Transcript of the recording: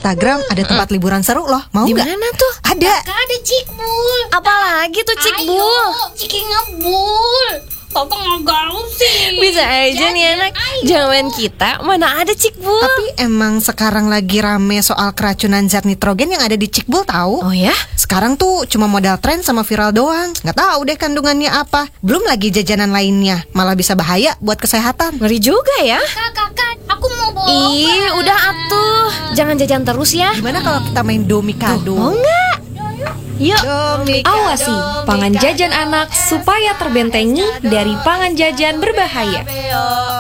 Instagram ada tempat liburan seru loh. Mau Di nggak? mana tuh? Ada. Ada Cikbul. Apalagi tuh Cikbul? Ayo, Ciki ngebul. Papa nggak gaul sih. Bisa aja nih anak. Zaman kita mana ada Cikbul. Tapi emang sekarang lagi rame soal keracunan zat nitrogen yang ada di Cikbul tahu? Oh ya? Sekarang tuh cuma modal tren sama viral doang. Nggak tahu deh kandungannya apa. Belum lagi jajanan lainnya. Malah bisa bahaya buat kesehatan. Ngeri juga ya. Kakak, aku mau bawa. Ih, udah atuh. Jangan jajan terus ya. Gimana kalau kita main domikado? Mau nggak? Yuk. Domikado. Awasi pangan jajan anak supaya terbentengi dari pangan jajan berbahaya.